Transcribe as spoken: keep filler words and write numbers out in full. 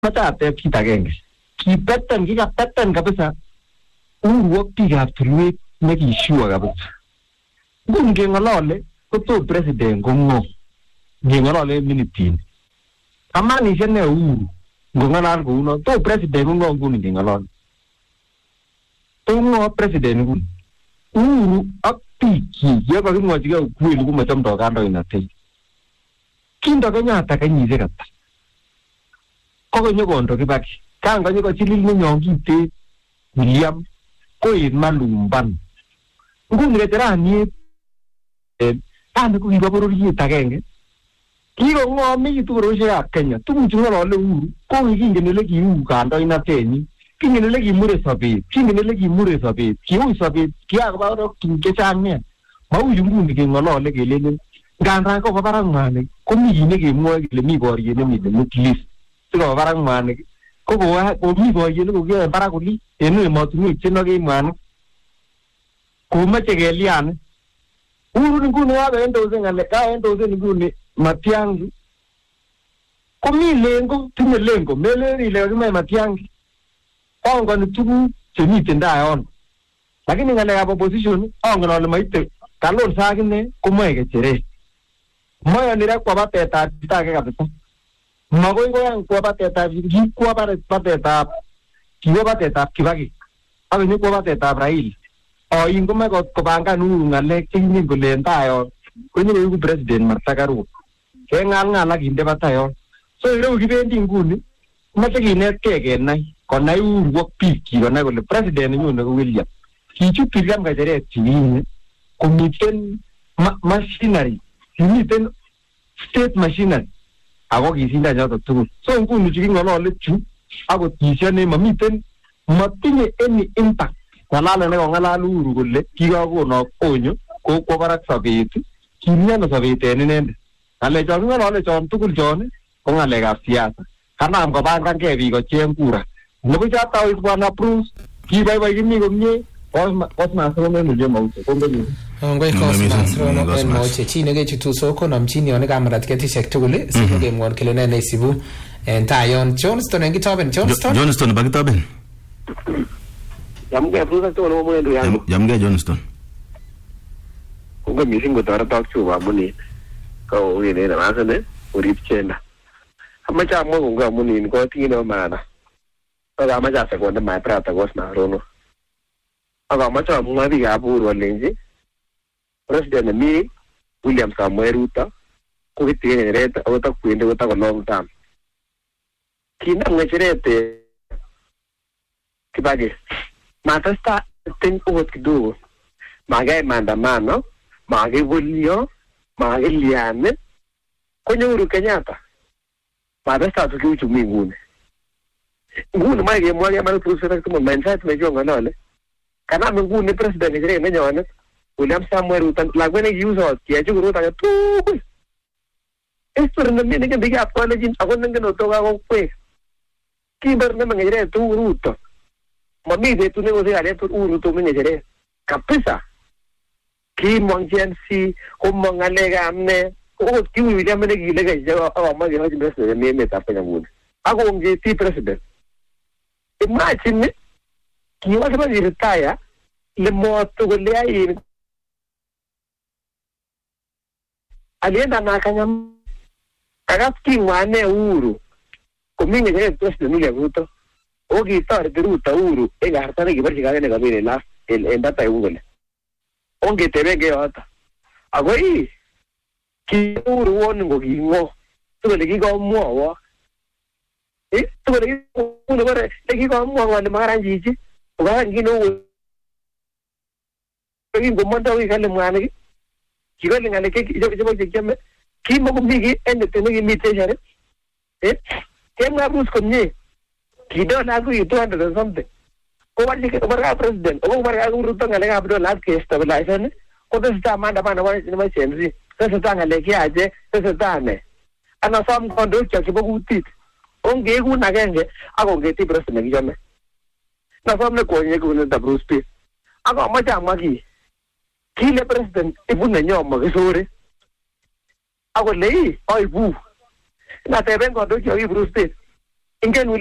Matap kit agenge. Kipetan kikapetan kabisa. Uhuru ak biikab tulwet nekishua kabisa. Nguni ngeng'olole koto president kong'o. Ngeng'olole minitin. Amanishe ne Uhuru ngong'olal kouno to president kong'o nguni ngeng'olole. To ng'o president nguni. Uhuru ak biikyi yekakimwochigei ukweli komachamdoi kandoinatet. Kindo Kenyatta kenyisiek ata. Kokonyo kondo Kibaki. Kan konyo kochilil nenyon kite William koet malumban. Nguni keteraniet eh kan ko kibo bororiet agenge. Kikong'omitu bororiosiekab Kenya. Tuguchu ng'olole Uhuru ko kingen ole kiu kandoinatenyi. Kingen ole kimure sobet. Kingen ole kimure sobet. Kiui sobet. Kiakoba tuguk chechang nia. Mau yu nguni keng'olole kelelen ngandan koba barak mwanik komi kit nekemwoe kele mi boriet nemiten Middle East. Sikoba barak mwanik ko komi boriet nekokiyoe barak oli en emotinwek chenokei mwanik. Komoche kelyan. Uhuru nguni kakoendose ng'alek kakoendose nguni Matiang'i. Komi lengo, tinye lengo, melen ile kakimoe Matiang'i. Pongoni tuguk chemiten dayon. Lakini ng'alekab opposition angen ale moite kalon sa akine komoe kecheret. Moyoni ra kwa batetab chito age kabisa. Makoi koyan kwa batetab kikwa batetab kiwa batetab Kibaki. Ak nyo kwa batetab Raila. Oin komoe kopangan Uhuru ng'alek chekingen kole en tayon konyo koiku president Martha Karua. Keng'alng'al ak kinde batayon. So ireu kibendi nguni komoche kinetkei kenai konai Uhuru ak biikyi konai kole president nenyone ko William. Kichut William ng'echeret chikinye komiten machinery. Kimiten state machinery ako kisinda choto tugul. So nguni chiking'olole chu akot kisione mamiten matinye any impact. Ng'alale nekong'alal Uhuru kole kikakonok onyo kokwo barak sobet kimiono sobet en inendet. Ng'alechon king'olole chon tugul chon ko ng'alekab siasa. Kanam kopangangei biik kocheng kura. Nebuch atau Bwana Bruce kiboiboi kimi komie Cosmas Rono ndio mauche. Kongeni. Ngoi Cosmas Rono en mauche chine ke chutu soko na mchini one kamerat ketishek tugul sike mwon kile nene isibu en tayon Johnston en kitaben Johnston. Johnston ba kitaben. Yamge Bruce to no mwendo yangu. Yamge Johnston. Kunga misingo tarata chuba muni. Ko uyene na masane urip chenda. Amacha mo kunga muni ko tino mana. Aga amacha sekonde mai prata Cosmas Rono. Aga macha mwabi ga buru walenji president mi William Samoei Ruto ko kitene reta ota kwende ota ko long term kina ngechirete Kibaki matasta ten uot kidogo magai maandamano magai volio magai liane kwenye Uhuru Kenyatta matasta tukiuchumi ngune ngune maige mwage mara tusera kama mindset mejonga nale kana ngune president ngere nenyone William Samoei Ruto lagwene yuso kiachu Ruto age tugul esto ne mene ke diga college ako nengeno to ga kwe kimber ne mengere tu Ruto mami de tu nego de ale tu Ruto mengere kapisa ki monjensi ko mongalega amne ko ki William ne gilega jawa ama ge hoje president me me tapenya ngune ako ngi ti president imagine ki wa sama retire le moto gole ai alienda na kanyam kagafki ngwane Uhuru kominye ke president William Ruto ogi tar de Ruto Uhuru e gartane ki barchi kagene kabine la el endata ugole onge tebege yota agoi ki Uhuru won ngo gingo tugole ki go muowo eh tugole ki uno bare ki go muowo ne maranjiji oga ngino Pegi gomonda wi kale mwane ki kigole ngale ke jobo jobo jeme ki mo ko migi ende te migi mitejare eh kem na bus komye ki do na ku two hundred and something ko wali ke barga president o barga Ruto ngale ga abdo lat ke stabilize ne ko de sta manda mana wa ne ma chenzi se se tanga le ki aje se se tane ana sam kondo cha ki bogu tit onge ku na genge ako ngeti president jame na sam ne ko nye ku ne da Bruce P ako ma cha magi kile president ibune nyoma gesore ako lei oi bu na te vengo do yo Bruce Pitt ingen